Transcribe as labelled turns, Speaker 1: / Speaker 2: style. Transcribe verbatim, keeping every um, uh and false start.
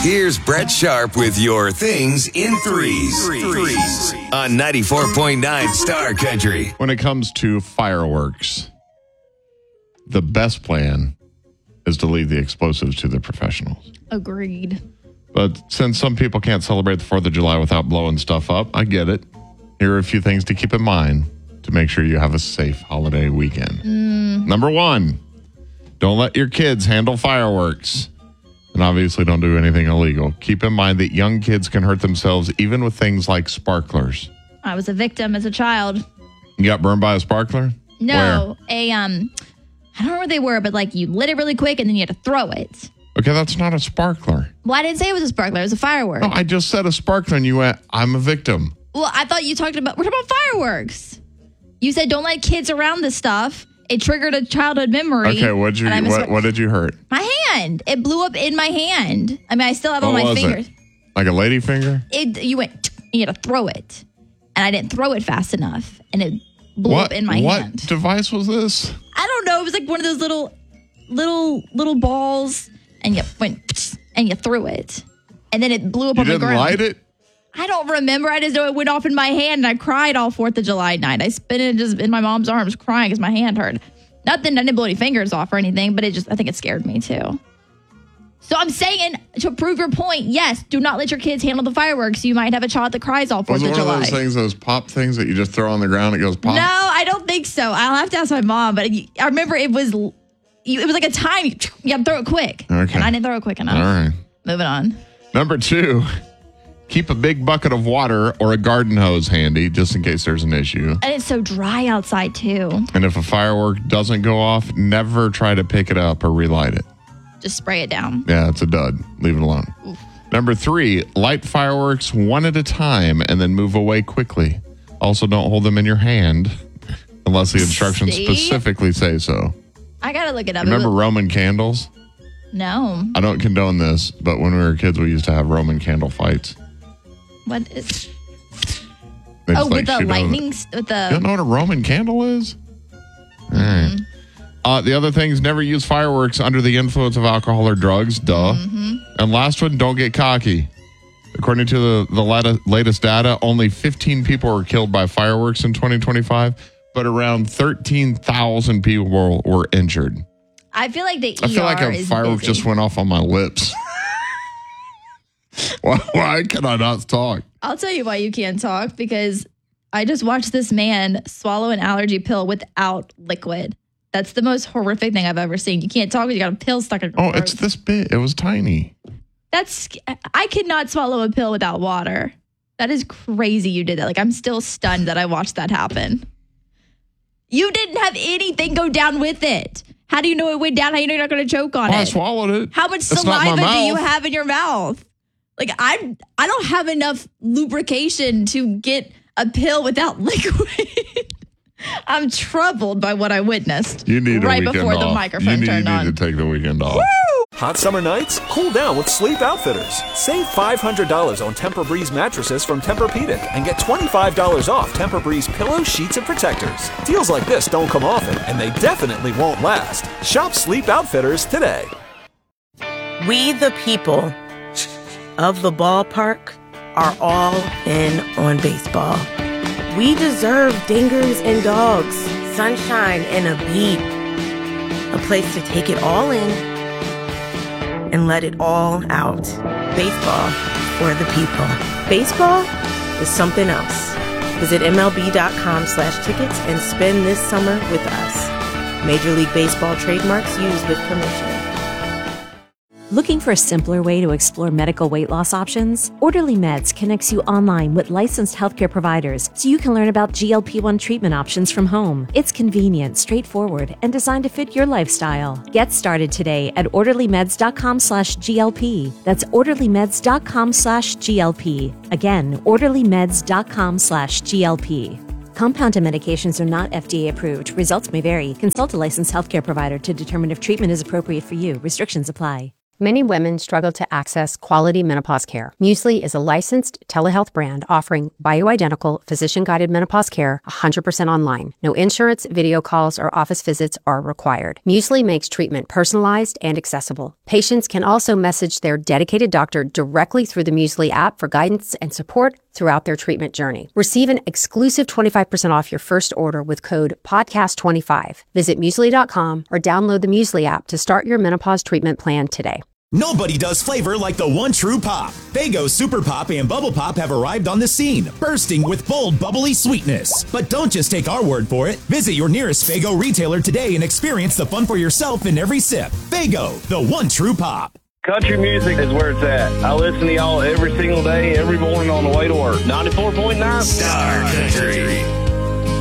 Speaker 1: Here's Brett Sharp with your things in threes. Threes on ninety-four point nine Star Country.
Speaker 2: When it comes to fireworks, the best plan is to leave the explosives to the professionals.
Speaker 3: Agreed.
Speaker 2: But since some people can't celebrate the fourth of July without blowing stuff up, I get it. Here are a few things to keep in mind to make sure you have a safe holiday weekend.
Speaker 3: Mm.
Speaker 2: Number one, don't let your kids handle fireworks. And obviously don't do anything illegal. Keep in mind that young kids can hurt themselves even with things like sparklers.
Speaker 3: I was a victim as a child.
Speaker 2: You got burned by a sparkler?
Speaker 3: No, Where? a, um, I don't know where they were, but like you lit it really quick and then you had to throw it.
Speaker 2: Okay, that's not a sparkler.
Speaker 3: Well, I didn't say it was a sparkler. It was a firework.
Speaker 2: No, I just said a sparkler and you went, I'm a victim.
Speaker 3: Well, I thought you talked about, we're talking about fireworks. You said don't let kids around this stuff. It triggered a childhood memory.
Speaker 2: Okay, what'd you, what, what did you hurt?
Speaker 3: My hand. It blew up in my hand. I mean, I still have
Speaker 2: what
Speaker 3: all my
Speaker 2: was
Speaker 3: fingers.
Speaker 2: It? Like a lady finger?
Speaker 3: It. You went, you had to throw it. And I didn't throw it fast enough. And it blew
Speaker 2: what,
Speaker 3: up in my
Speaker 2: what
Speaker 3: hand.
Speaker 2: What device was this?
Speaker 3: I don't know. It was like one of those little, little, little balls. And you went, and you threw it. And then it blew up
Speaker 2: you
Speaker 3: on the ground.
Speaker 2: You didn't light it?
Speaker 3: I don't remember. I just know it went off in my hand. And I cried all fourth of July night. I spent it just in my mom's arms crying because my hand hurt. Nothing, I didn't blow any fingers off or anything, but it just, I think it scared me too. So I'm saying, to prove your point, yes, do not let your kids handle the fireworks. You might have a child that cries all fourth of July.
Speaker 2: Was it one of those things, those pop things that you just throw on the ground and it goes pop?
Speaker 3: No, I don't think so. I'll have to ask my mom, but I remember it was, it was like a time, you have to throw it quick.
Speaker 2: Okay.
Speaker 3: And I didn't throw it quick enough.
Speaker 2: All right.
Speaker 3: Moving on.
Speaker 2: Number two. Keep a big bucket of water or a garden hose handy just in case there's an issue.
Speaker 3: And it's so dry outside, too.
Speaker 2: And if a firework doesn't go off, never try to pick it up or relight it.
Speaker 3: Just spray it down.
Speaker 2: Yeah, it's a dud. Leave it alone. Oof. Number three, light fireworks one at a time and then move away quickly. Also, don't hold them in your hand unless the instructions
Speaker 3: See?
Speaker 2: specifically say so.
Speaker 3: I got to look it up.
Speaker 2: Remember
Speaker 3: it was-
Speaker 2: Roman candles?
Speaker 3: No.
Speaker 2: I don't condone this, but when we were kids, we used to have Roman candle fights.
Speaker 3: What is?
Speaker 2: They'd
Speaker 3: Oh,
Speaker 2: like
Speaker 3: with the
Speaker 2: shoot
Speaker 3: lightning,
Speaker 2: the,
Speaker 3: with the.
Speaker 2: You don't know what a Roman candle is? All
Speaker 3: Mm-hmm.
Speaker 2: right. Uh, the other things, never use fireworks under the influence of alcohol or drugs. Duh.
Speaker 3: Mm-hmm.
Speaker 2: And last one, don't get cocky. According to the, the lat- latest data, only fifteen people were killed by fireworks in twenty twenty-five, but around thirteen thousand people were, were injured.
Speaker 3: I feel like the E R
Speaker 2: I feel like a
Speaker 3: is
Speaker 2: firework
Speaker 3: busy.
Speaker 2: just went off on my lips. why, why can I not talk?
Speaker 3: I'll tell you why you can't talk, because I just watched this man swallow an allergy pill without liquid. That's the most horrific thing I've ever seen. You can't talk because you got a pill stuck in your
Speaker 2: Oh,
Speaker 3: throat.
Speaker 2: it's this big. It was tiny.
Speaker 3: That's, I could not swallow a pill without water. That is crazy you did that. Like, I'm still stunned that I watched that happen. You didn't have anything go down with it. How do you know it went down? How do you know you're not going to choke on
Speaker 2: Well,
Speaker 3: it?
Speaker 2: I swallowed it.
Speaker 3: How much
Speaker 2: It's not my
Speaker 3: saliva do you
Speaker 2: mouth.
Speaker 3: have in your mouth? Like, I I don't have enough lubrication to get a pill without liquid. I'm troubled by what I witnessed
Speaker 2: You need a
Speaker 3: right
Speaker 2: weekend
Speaker 3: before
Speaker 2: off.
Speaker 3: the microphone
Speaker 2: you need,
Speaker 3: turned
Speaker 2: you need
Speaker 3: on.
Speaker 2: to take the weekend off.
Speaker 4: Hot summer nights? Cool down with Sleep Outfitters. Save five hundred dollars on Tempur-Breeze mattresses from Tempur-Pedic and get twenty-five dollars off Tempur-Breeze pillows, sheets, and protectors. Deals like this don't come often, and they definitely won't last. Shop Sleep Outfitters today.
Speaker 5: We the people of the ballpark are all in on baseball. We deserve dingers and dogs, sunshine and a beat. A place to take it all in and let it all out. Baseball for the people. Baseball is something else. Visit MLB.com slash tickets and spend this summer with us. Major League Baseball trademarks used with permission.
Speaker 6: Looking for a simpler way to explore medical weight loss options? Orderly Meds connects you online with licensed healthcare providers so you can learn about G L P one treatment options from home. It's convenient, straightforward, and designed to fit your lifestyle. Get started today at orderlymeds.com slash GLP. That's orderlymeds.com slash GLP. Again, orderlymeds.com slash GLP. Compounded medications are not F D A approved. Results may vary. Consult a licensed healthcare provider to determine if treatment is appropriate for you. Restrictions apply.
Speaker 7: Many women struggle to access quality menopause care. Muesli is a licensed telehealth brand offering bioidentical, physician-guided menopause care one hundred percent online. No insurance, video calls, or office visits are required. Muesli makes treatment personalized and accessible. Patients can also message their dedicated doctor directly through the Muesli app for guidance and support throughout their treatment journey. Receive an exclusive twenty-five percent off your first order with code podcast twenty-five. Visit muesli dot com or download the Muesli app to start your menopause treatment plan today.
Speaker 8: Nobody does flavor like the one true pop. Faygo Super Pop and Bubble Pop have arrived on the scene, bursting with bold, bubbly sweetness. But don't just take our word for it. Visit your nearest Faygo retailer today and experience the fun for yourself in every sip. Faygo, the one true pop.
Speaker 9: Country music is where it's at. I listen to y'all every single day, every morning on the way to work. ninety-four point nine
Speaker 1: Star Country.